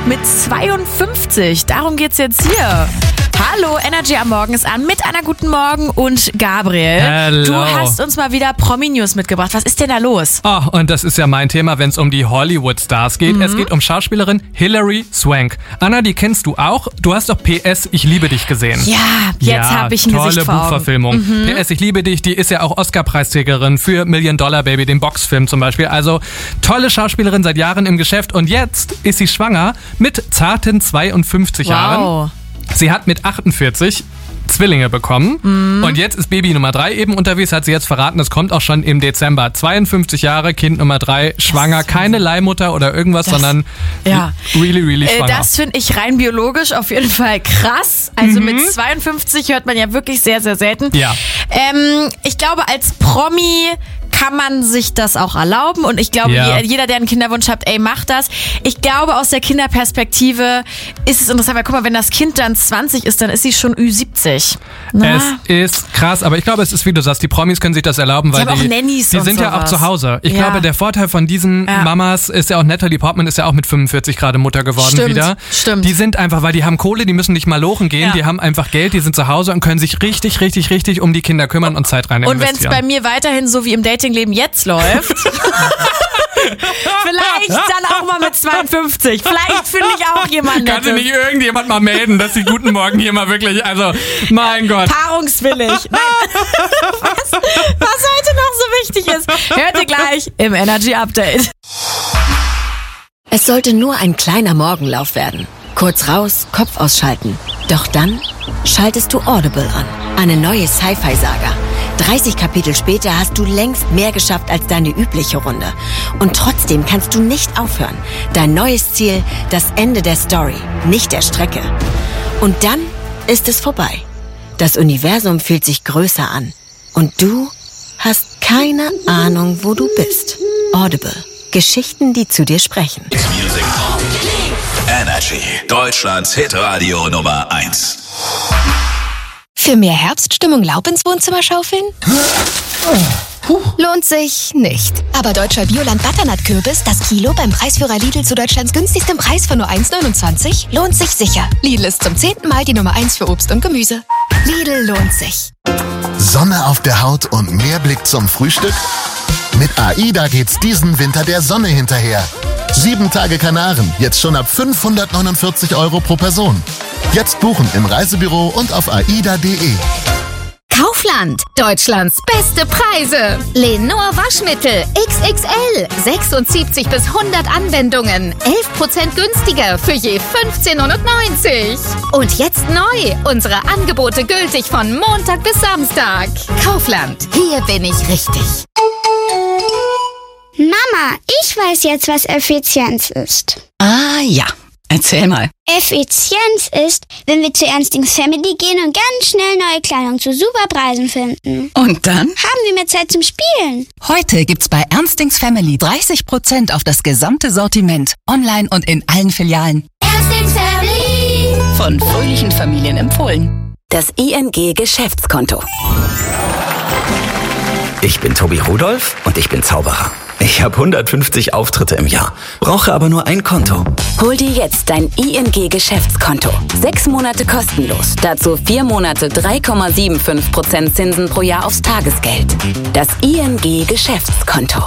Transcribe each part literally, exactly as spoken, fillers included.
mit zweiundfünfzig. Darum geht's jetzt hier. Hallo, Energy am Morgen ist an mit einer guten Morgen und Gabriel. Hello. Du hast uns mal wieder Promi-News mitgebracht. Was ist denn da los? Oh, und das ist ja mein Thema, wenn es um die Hollywood-Stars geht. Mhm. Es geht um Schauspielerin Hilary Swank. Anna, die kennst du auch. Du hast doch P S, ich liebe dich gesehen. Ja, jetzt ja, habe ich ein tolle Gesicht vor Augen. Buchverfilmung. Mhm. P S, ich liebe dich, die ist ja auch Oscar-Preisträgerin für Million Dollar Baby, den Boxfilm zum Beispiel. Also tolle Schauspielerin, seit Jahren im Geschäft. Und jetzt ist sie schwanger mit zarten zweiundfünfzig Wow. Jahren. Sie hat mit achtundvierzig Zwillinge bekommen mm. und jetzt ist Baby Nummer drei eben unterwegs, hat sie jetzt verraten, das kommt auch schon im Dezember. zweiundfünfzig Jahre, Kind Nummer drei, schwanger, keine Leihmutter oder irgendwas, das, sondern ja. really, really schwanger. Äh, das finde ich rein biologisch auf jeden Fall krass. Also mhm. mit zweiundfünfzig hört man ja wirklich sehr, sehr selten. Ja. Ähm, ich glaube, als Promi kann man sich das auch erlauben und ich glaube, ja. jeder, der einen Kinderwunsch hat, ey, macht das. Ich glaube, aus der Kinderperspektive ist es interessant, weil guck mal, wenn das Kind dann zwanzig ist, dann ist sie schon Ü siebzig. Na? Es ist krass, aber ich glaube, es ist, wie du sagst, die Promis können sich das erlauben, weil die, die, auch Nannies die und sind sowas. ja auch zu Hause. Ich ja. glaube, der Vorteil von diesen ja. Mamas ist ja auch, Natalie Portman ist ja auch mit fünfundvierzig gerade Mutter geworden stimmt, wieder. Stimmt. Die sind einfach, weil die haben Kohle, die müssen nicht mal lochen gehen, ja. die haben einfach Geld, die sind zu Hause und können sich richtig, richtig, richtig um die Kinder kümmern und Zeit rein investieren. Und wenn es bei mir weiterhin so wie im Datingleben jetzt läuft, vielleicht dann auch mal mit zweiundfünfzig. Vielleicht finde ich auch jemanden. Kann sich nicht irgendjemand mal melden, dass die guten Morgen hier mal wirklich, also, mein Gott. Paarungswillig. Nein. Was, was heute noch so wichtig ist, hört ihr gleich im Energy Update. Es sollte nur ein kleiner Morgenlauf werden. Kurz raus, Kopf ausschalten. Doch dann schaltest du Audible an. Eine neue Sci-Fi-Saga. dreißig Kapitel später hast du längst mehr geschafft als deine übliche Runde. Und trotzdem kannst du nicht aufhören. Dein neues Ziel, das Ende der Story, nicht der Strecke. Und dann ist es vorbei. Das Universum fühlt sich größer an. Und du hast keine Ahnung, wo du bist. Audible. Geschichten, die zu dir sprechen. Music on. Energy. Deutschlands Hitradio Nummer eins. Für mehr Herbststimmung Laub ins Wohnzimmer schaufeln? Lohnt sich nicht. Aber deutscher Bioland Butternut-Kürbis, das Kilo beim Preisführer Lidl zu Deutschlands günstigstem Preis von nur eins neunundzwanzig, lohnt sich sicher. Lidl ist zum zehnten Mal die Nummer eins für Obst und Gemüse. Lidl lohnt sich. Sonne auf der Haut und mehr Blick zum Frühstück? Mit AIDA geht's diesen Winter der Sonne hinterher. Sieben Tage Kanaren, jetzt schon ab fünfhundertneunundvierzig Euro pro Person. Jetzt buchen im Reisebüro und auf aida punkt de. Kaufland, Deutschlands beste Preise. Lenor Waschmittel X X L, sechsundsiebzig bis hundert Anwendungen, elf Prozent günstiger für je fünfzehn neunundneunzig. Und jetzt neu, unsere Angebote gültig von Montag bis Samstag. Kaufland, hier bin ich richtig. Mama, ich weiß jetzt, was Effizienz ist. Ah ja, erzähl mal. Effizienz ist, wenn wir zu Ernstings Family gehen und ganz schnell neue Kleidung zu super Preisen finden. Und dann? Haben wir mehr Zeit zum Spielen. Heute gibt's bei Ernstings Family dreißig Prozent auf das gesamte Sortiment. Online und in allen Filialen. Ernstings Family. Von fröhlichen Familien empfohlen. Das I N G-Geschäftskonto. Ich bin Tobi Rudolph und ich bin Zauberer. Ich habe hundertfünfzig Auftritte im Jahr, brauche aber nur ein Konto. Hol dir jetzt dein I N G-Geschäftskonto. Sechs Monate kostenlos. Dazu vier Monate drei Komma fünfundsiebzig Prozent Zinsen pro Jahr aufs Tagesgeld. Das I N G-Geschäftskonto.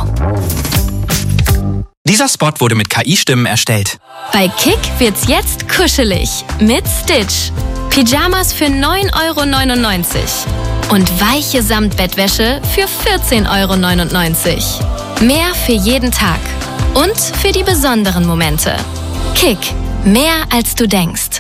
Dieser Spot wurde mit K I-Stimmen erstellt. Bei Kick wird's jetzt kuschelig mit Stitch. Pyjamas für neun Euro neunundneunzig und weiche Samtbettwäsche für vierzehn Euro neunundneunzig. Mehr für jeden Tag und für die besonderen Momente. Kick, mehr als du denkst.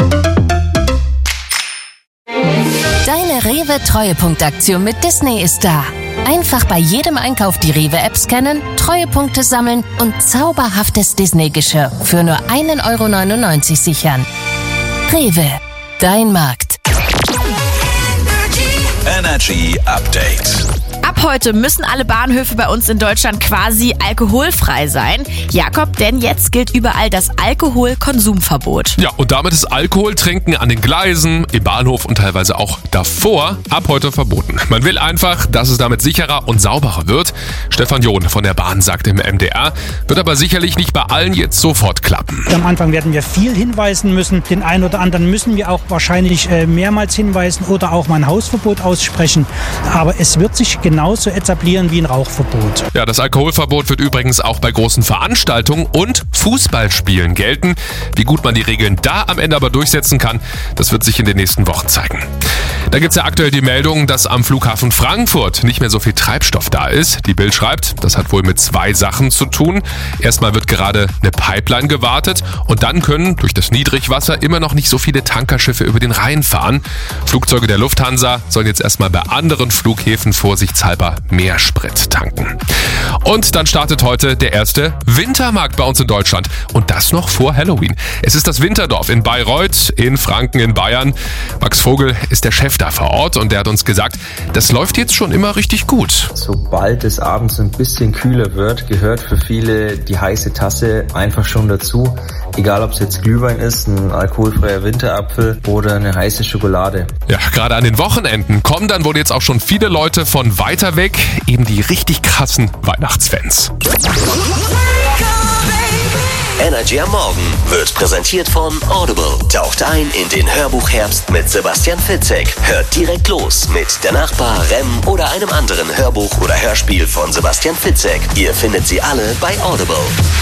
Deine Rewe-Treuepunktaktion mit Disney ist da. Einfach bei jedem Einkauf die Rewe-App scannen, Treuepunkte sammeln und zauberhaftes Disney-Geschirr für nur ein Euro neunundneunzig sichern. Rewe, dein Markt. Energy Update. Ab heute müssen alle Bahnhöfe bei uns in Deutschland quasi alkoholfrei sein. Jakob, denn jetzt gilt überall das Alkoholkonsumverbot. Ja, und damit ist Alkoholtrinken an den Gleisen, im Bahnhof und teilweise auch davor ab heute verboten. Man will einfach, dass es damit sicherer und sauberer wird. Stefan John von der Bahn sagt im M D R, wird aber sicherlich nicht bei allen jetzt sofort klappen. Am Anfang werden wir viel hinweisen müssen. Den einen oder anderen müssen wir auch wahrscheinlich mehrmals hinweisen oder auch mal ein Hausverbot aussprechen. Aber es wird sich genauso etablieren wie ein Rauchverbot. Ja, das Alkoholverbot wird übrigens auch bei großen Veranstaltungen und Fußballspielen gelten. Wie gut man die Regeln da am Ende aber durchsetzen kann, das wird sich in den nächsten Wochen zeigen. Da gibt es ja aktuell die Meldung, dass am Flughafen Frankfurt nicht mehr so viel Treibstoff da ist. Die Bild schreibt, das hat wohl mit zwei Sachen zu tun. Erstmal wird gerade eine Pipeline gewartet und dann können durch das Niedrigwasser immer noch nicht so viele Tankerschiffe über den Rhein fahren. Flugzeuge der Lufthansa sollen jetzt erstmal bei anderen Flughäfen vorsichtshalber mehr Sprit tanken. Und dann startet heute der erste Wintermarkt bei uns in Deutschland. Und das noch vor Halloween. Es ist das Winterdorf in Bayreuth, in Franken, in Bayern. Max Vogel ist der Chef da vor Ort und der hat uns gesagt, das läuft jetzt schon immer richtig gut. Sobald es abends ein bisschen kühler wird, gehört für viele die heiße Tasse einfach schon dazu. Egal, ob es jetzt Glühwein ist, ein alkoholfreier Winterapfel oder eine heiße Schokolade. Ja, gerade an den Wochenenden kommen dann wohl jetzt auch schon viele Leute von weiter weg, eben die richtig krassen Weihnachtsfans. Energy am Morgen wird präsentiert von Audible. Taucht ein in den Hörbuchherbst mit Sebastian Fitzek. Hört direkt los mit Der Nachbar, Rem oder einem anderen Hörbuch oder Hörspiel von Sebastian Fitzek. Ihr findet sie alle bei Audible.